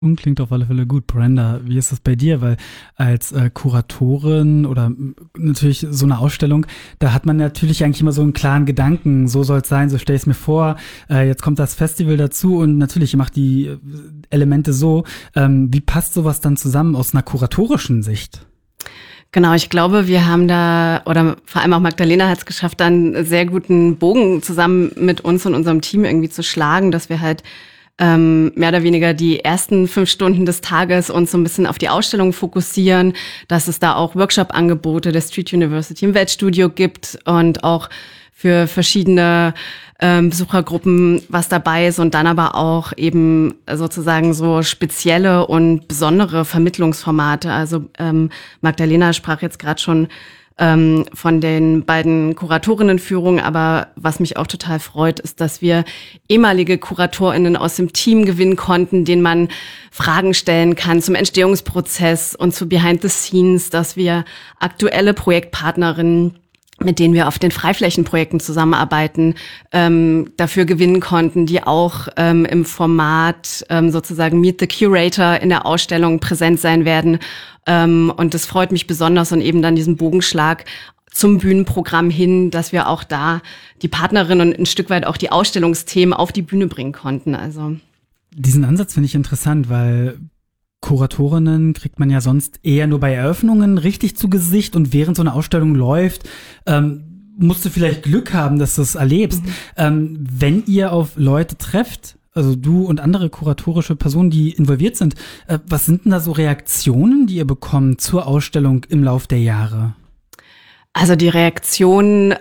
Und klingt auf alle Fälle gut. Brenda, wie ist das bei dir? Weil als Kuratorin oder natürlich so eine Ausstellung, da hat man natürlich eigentlich immer so einen klaren Gedanken, so soll es sein, so stelle ich es mir vor. Jetzt kommt das Festival dazu und natürlich, ihr macht die Elemente so. Wie passt sowas dann zusammen aus einer kuratorischen Sicht? Genau, ich glaube, wir haben da, oder vor allem auch Magdalena hat es geschafft, dann einen sehr guten Bogen zusammen mit uns und unserem Team irgendwie zu schlagen, dass wir halt mehr oder weniger die ersten 5 Stunden des Tages uns so ein bisschen auf die Ausstellung fokussieren, dass es da auch Workshop-Angebote der Street University im Weltstudio gibt und auch für verschiedene Besuchergruppen was dabei ist und dann aber auch eben sozusagen so spezielle und besondere Vermittlungsformate. Also Magdalena sprach jetzt gerade schon von den beiden Kuratorinnenführungen. Aber was mich auch total freut, ist, dass wir ehemalige KuratorInnen aus dem Team gewinnen konnten, denen man Fragen stellen kann zum Entstehungsprozess und zu Behind the Scenes, dass wir aktuelle Projektpartnerinnen, mit denen wir auf den Freiflächenprojekten zusammenarbeiten, dafür gewinnen konnten, die auch im Format sozusagen Meet the Curator in der Ausstellung präsent sein werden. Und das freut mich besonders und eben dann diesen Bogenschlag zum Bühnenprogramm hin, dass wir auch da die Partnerinnen und ein Stück weit auch die Ausstellungsthemen auf die Bühne bringen konnten. Also diesen Ansatz finde ich interessant, weil Kuratorinnen kriegt man ja sonst eher nur bei Eröffnungen richtig zu Gesicht und während so eine Ausstellung läuft, musst du vielleicht Glück haben, dass du es erlebst. Wenn ihr auf Leute trefft, also du und andere kuratorische Personen, die involviert sind, was sind denn da so Reaktionen, die ihr bekommt zur Ausstellung im Lauf der Jahre? Also die Reaktionen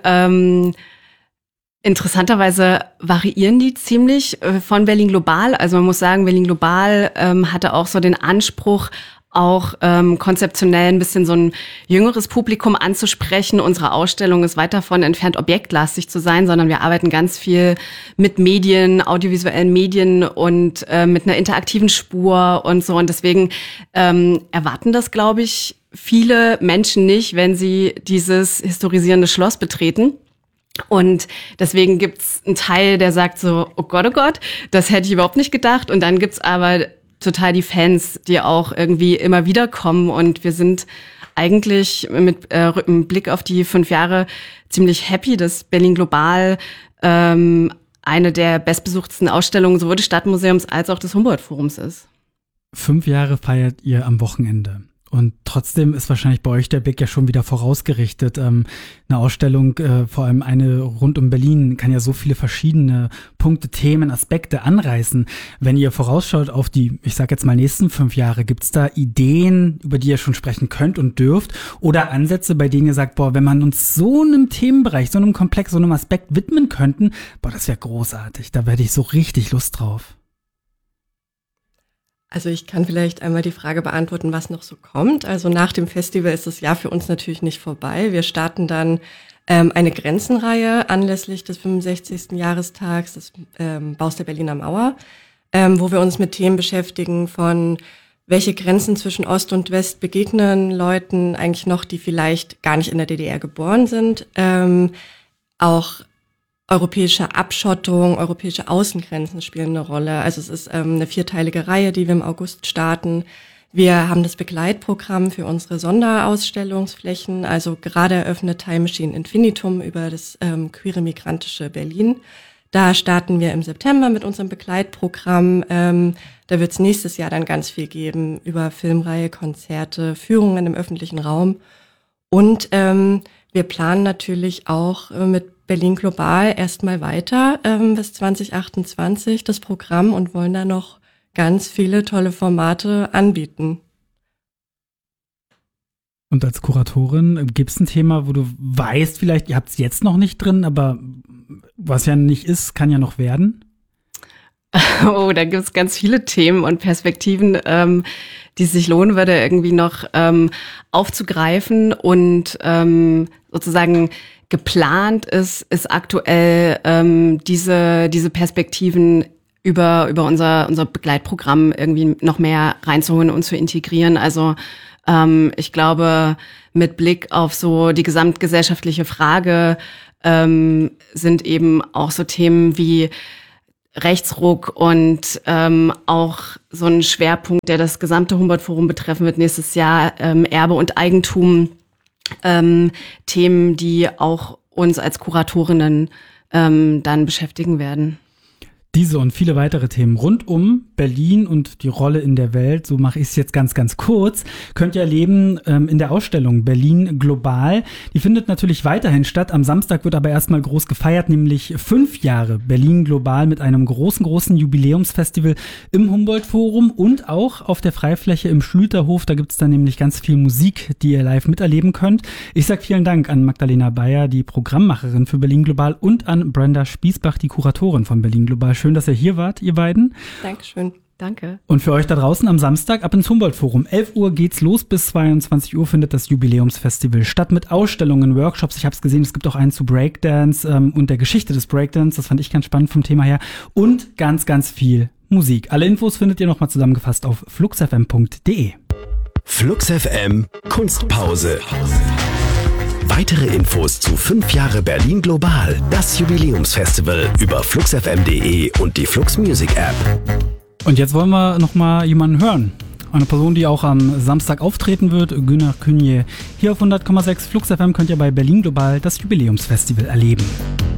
interessanterweise variieren die ziemlich von Berlin Global. Also man muss sagen, Berlin Global hatte auch so den Anspruch, auch konzeptionell ein bisschen so ein jüngeres Publikum anzusprechen. Unsere Ausstellung ist weit davon entfernt, objektlastig zu sein, sondern wir arbeiten ganz viel mit Medien, audiovisuellen Medien und mit einer interaktiven Spur und so. Und deswegen erwarten das, glaube ich, viele Menschen nicht, wenn sie dieses historisierende Schloss betreten. Und deswegen gibt's einen Teil, der sagt so, oh Gott, das hätte ich überhaupt nicht gedacht. Und dann gibt's aber total die Fans, die auch irgendwie immer wieder kommen. Und wir sind eigentlich mit Blick auf die 5 Jahre ziemlich happy, dass Berlin Global eine der bestbesuchtsten Ausstellungen sowohl des Stadtmuseums als auch des Humboldt-Forums ist. 5 Jahre feiert ihr am Wochenende. Und trotzdem ist wahrscheinlich bei euch der Blick ja schon wieder vorausgerichtet. Eine Ausstellung, vor allem eine rund um Berlin, kann ja so viele verschiedene Punkte, Themen, Aspekte anreißen. Wenn ihr vorausschaut auf die, ich sag jetzt mal, nächsten 5 Jahre, gibt's da Ideen, über die ihr schon sprechen könnt und dürft? Oder Ansätze, bei denen ihr sagt, boah, wenn man uns so einem Themenbereich, so einem Komplex, so einem Aspekt widmen könnten, boah, das wäre großartig. Da hätte ich so richtig Lust drauf. Also ich kann vielleicht einmal die Frage beantworten, was noch so kommt. Also nach dem Festival ist das Jahr für uns natürlich nicht vorbei. Wir starten dann eine Grenzenreihe anlässlich des 65. Jahrestags des Baus der Berliner Mauer, wo wir uns mit Themen beschäftigen von welche Grenzen zwischen Ost und West begegnen Leuten eigentlich noch, die vielleicht gar nicht in der DDR geboren sind. Auch europäische Abschottung, europäische Außengrenzen spielen eine Rolle. Also es ist eine 4-teilige Reihe, die wir im August starten. Wir haben das Begleitprogramm für unsere Sonderausstellungsflächen, also gerade eröffnet Time Machine Infinitum über das queere migrantische Berlin. Da starten wir im September mit unserem Begleitprogramm. Da wird es nächstes Jahr dann ganz viel geben über Filmreihe, Konzerte, Führungen im öffentlichen Raum. Und wir planen natürlich auch mit Berlin Global erstmal weiter bis 2028 das Programm und wollen da noch ganz viele tolle Formate anbieten. Und als Kuratorin, gibt es ein Thema, wo du weißt, vielleicht, ihr habt es jetzt noch nicht drin, aber was ja nicht ist, kann ja noch werden? Oh, da gibt's ganz viele Themen und Perspektiven, die es sich lohnen würde, irgendwie noch aufzugreifen. Und sozusagen geplant ist aktuell diese Perspektiven über unser Begleitprogramm irgendwie noch mehr reinzuholen und zu integrieren. Also ich glaube, mit Blick auf so die gesamtgesellschaftliche Frage sind eben auch so Themen wie Rechtsruck und auch so ein Schwerpunkt, der das gesamte Humboldt-Forum betreffen wird nächstes Jahr, Erbe und Eigentum, Themen, die auch uns als Kuratorinnen dann beschäftigen werden. Diese und viele weitere Themen rund um Berlin und die Rolle in der Welt, so mache ich es jetzt ganz, ganz kurz, könnt ihr erleben in der Ausstellung Berlin Global. Die findet natürlich weiterhin statt. Am Samstag wird aber erstmal groß gefeiert, nämlich 5 Jahre Berlin Global mit einem großen Jubiläumsfestival im Humboldt-Forum und auch auf der Freifläche im Schlüterhof. Da gibt es dann nämlich ganz viel Musik, die ihr live miterleben könnt. Ich sage vielen Dank an Magdalena Bayer, die Programmmacherin für Berlin Global, und an Brenda Spiesbach, die Kuratorin von Berlin Global. Schön, dass ihr hier wart, ihr beiden. Dankeschön. Danke. Und für euch da draußen am Samstag ab ins Humboldt-Forum. 11 Uhr geht's los, bis 22 Uhr findet das Jubiläumsfestival statt mit Ausstellungen, Workshops. Ich habe es gesehen, es gibt auch einen zu Breakdance und der Geschichte des Breakdance. Das fand ich ganz spannend vom Thema her. Und ganz, ganz viel Musik. Alle Infos findet ihr nochmal zusammengefasst auf fluxfm.de. Flux FM Kunstpause. Weitere Infos zu 5 Jahre Berlin Global, das Jubiläumsfestival über fluxfm.de und die Flux Music App. Und jetzt wollen wir nochmal jemanden hören. Eine Person, die auch am Samstag auftreten wird, Günnar Künje. Hier auf 100,6 Flux FM könnt ihr bei Berlin Global das Jubiläumsfestival erleben.